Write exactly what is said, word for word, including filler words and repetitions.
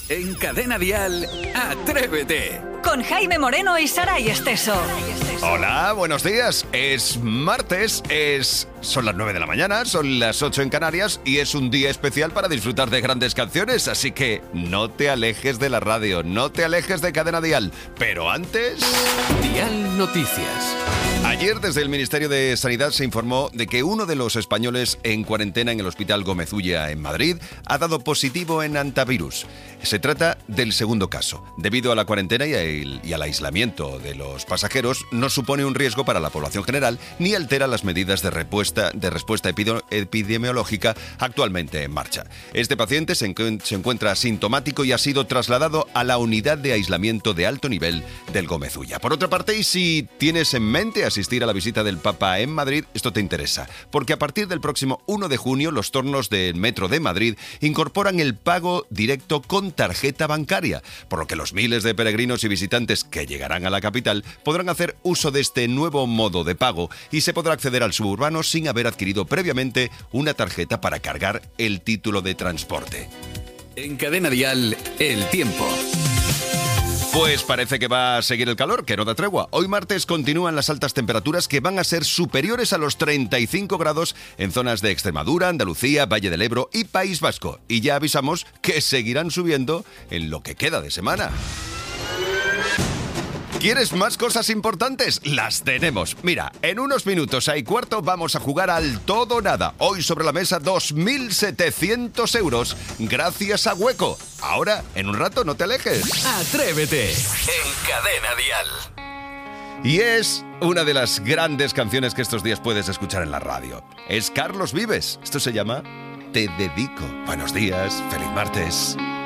En Cadena Dial, Atrévete. Con Jaime Moreno y Saray Esteso. Hola, buenos días. Es martes, es son las nueve de la mañana, son las ocho en Canarias y es un día especial para disfrutar de grandes canciones, así que no te alejes de la radio, no te alejes de Cadena Dial. Pero antes... Dial Noticias. Ayer desde el Ministerio de Sanidad se informó de que uno de los españoles en cuarentena en el Hospital Gómez Ulla en Madrid ha dado positivo en hantavirus. Se trata del segundo caso. Debido a la cuarentena y al, y al aislamiento de los pasajeros, no supone un riesgo para la población general ni altera las medidas de respuesta, de respuesta epide- epidemiológica actualmente en marcha. Este paciente se, encu- se encuentra asintomático y ha sido trasladado a la unidad de aislamiento de alto nivel del Gómez Ulla. Por otra parte, y si tienes en mente asistir a la visita del Papa en Madrid, esto te interesa, porque a partir del próximo uno de junio los tornos del Metro de Madrid incorporan el pago directo con tarjeta bancaria, por lo que los miles de peregrinos y visitantes que llegarán a la capital podrán hacer uso de este nuevo modo de pago y se podrá acceder al suburbano sin haber adquirido previamente una tarjeta para cargar el título de transporte. En Cadena Dial, el tiempo. Pues parece que va a seguir el calor, que no da tregua. Hoy martes continúan las altas temperaturas que van a ser superiores a los treinta y cinco grados en zonas de Extremadura, Andalucía, Valle del Ebro y País Vasco. Y ya avisamos que seguirán subiendo en lo que queda de semana. ¿Quieres más cosas importantes? Las tenemos. Mira, en unos minutos y cuarto vamos a jugar al todo o nada. Hoy sobre la mesa dos mil setecientos euros gracias a Hueco. Ahora, en un rato, no te alejes. Atrévete. En Cadena Dial. Y es una de las grandes canciones que estos días puedes escuchar en la radio. Es Carlos Vives. Esto se llama Te Dedico. Buenos días, feliz martes.